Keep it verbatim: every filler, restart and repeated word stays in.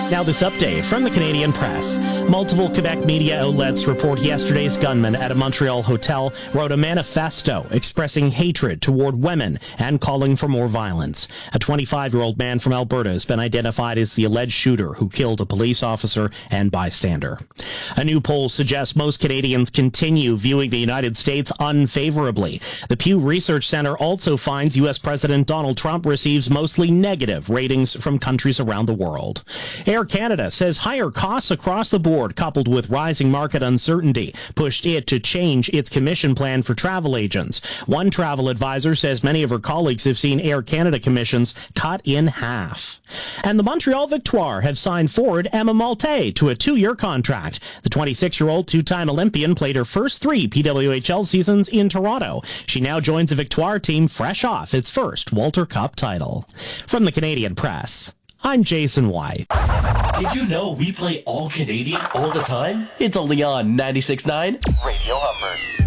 Now this update from the Canadian Press. Multiple Quebec media outlets report yesterday's gunman at a Montreal hotel wrote a manifesto expressing hatred toward women and calling for more violence. A twenty-five-year-old man from Alberta has been identified as the alleged shooter who killed a police officer and bystander. A new poll suggests most Canadians continue viewing the United States unfavorably. The Pew Research Center also finds U S President Donald Trump receives mostly negative ratings from countries around the world. Air Canada says higher costs across the board, coupled with rising market uncertainty, pushed it to change its commission plan for travel agents. One travel advisor says many of her colleagues have seen Air Canada commissions cut in half. And the Montreal Victoire have signed forward Emma Malte to a two-year contract. The twenty-six-year-old two-time Olympian played her first three P W H L seasons in Toronto. She now joins the Victoire team fresh off its first Walter Cup title. From the Canadian Press, I'm Jason White. Did you know we play all Canadian all the time? It's only on ninety-six point nine Radio Humber.